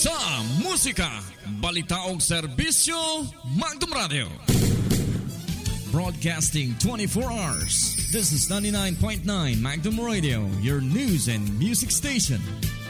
Sa musika, balita o serbisyo, Magdum Radio. Broadcasting 24 hours. This is 99.9 Magdum Radio, your news and music station.